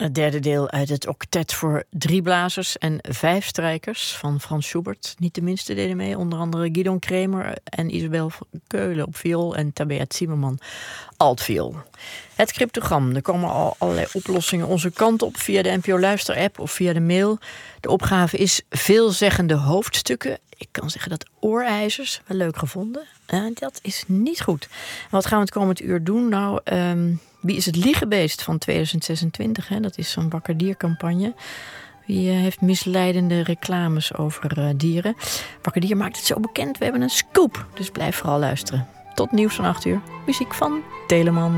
het derde deel uit het octet voor 3 blazers en 5 strijkers van Frans Schubert. Niet de minste deden mee, onder andere Guidon Kremer en Isabel Keulen op viool en Tabea Zimmerman altviool. Het cryptogram, er komen al allerlei oplossingen onze kant op via de NPO Luister-app of via de mail. De opgave is veelzeggende hoofdstukken. Ik kan zeggen dat oorijzers, wel leuk gevonden. Dat is niet goed. Wat gaan we het komend uur doen? Nou, wie is het liegebeest van 2026? Hè? Dat is zo'n Wakkerdier-campagne. Wie heeft misleidende reclames over dieren? Wakkerdier maakt het zo bekend. We hebben een scoop, dus blijf vooral luisteren. Tot nieuws van 8 uur. Muziek van Teleman.